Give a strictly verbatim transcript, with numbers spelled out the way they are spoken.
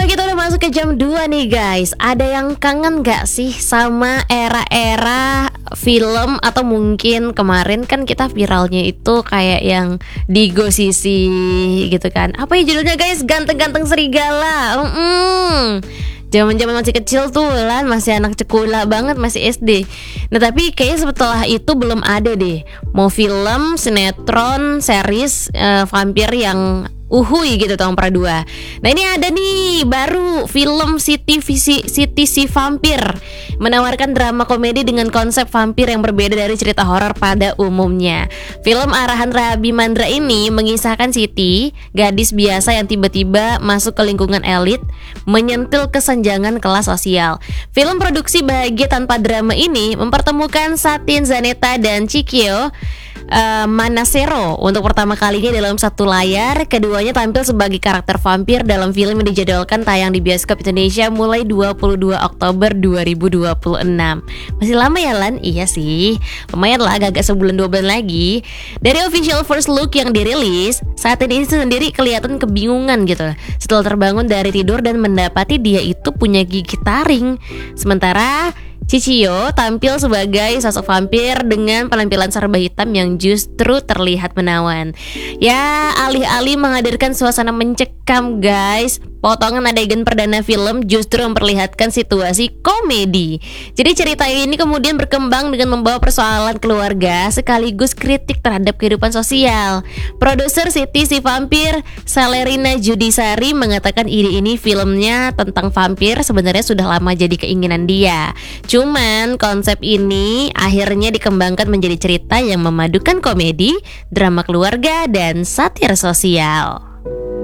kita udah masuk ke jam dua nih guys. Ada yang kangen gak sih sama era-era film? Atau mungkin kemarin kan kita viralnya itu kayak yang Digo Sisi gitu kan. Apa ya judulnya guys? Ganteng-ganteng serigala. Mm-mm. Zaman-zaman masih kecil tuh Lan, masih anak cekula banget, masih S D. Nah tapi kayaknya setelah itu belum ada deh mau film, sinetron, series uh, vampir yang uhui gitu tahun pra dua. Nah ini ada nih baru film Siti Visi Siti si Vampir, menawarkan drama komedi dengan konsep vampir yang berbeda dari cerita horor pada umumnya. Film arahan Rabi Mandra ini mengisahkan Siti, gadis biasa yang tiba-tiba masuk ke lingkungan elit, menyentil kesenjangan kelas sosial. Film produksi Bahagia Tanpa Drama ini mempertemukan Satin Zaneta dan Cikio Uh, Manasero untuk pertama kalinya dalam satu layar. Keduanya tampil sebagai karakter vampir dalam film yang dijadwalkan tayang di bioskop Indonesia mulai dua puluh dua Oktober dua ribu dua puluh enam. Masih lama ya Lan? Iya sih, lumayan lah, agak sebulan dua bulan lagi. Dari official first look yang dirilis, saat ini sendiri kelihatan kebingungan gitu setelah terbangun dari tidur dan mendapati dia itu punya gigi taring. Sementara Cicio tampil sebagai sosok vampir dengan penampilan serba hitam yang justru terlihat menawan. Ya, alih-alih menghadirkan suasana mencekam guys, potongan adegan perdana film justru memperlihatkan situasi komedi. Jadi cerita ini kemudian berkembang dengan membawa persoalan keluarga sekaligus kritik terhadap kehidupan sosial. Produser Siti si Vampir, Salerina Judisari, mengatakan ide ini filmnya tentang vampir sebenarnya sudah lama jadi keinginan dia. Cuman konsep ini akhirnya dikembangkan menjadi cerita yang memadukan komedi, drama keluarga, dan satir sosial.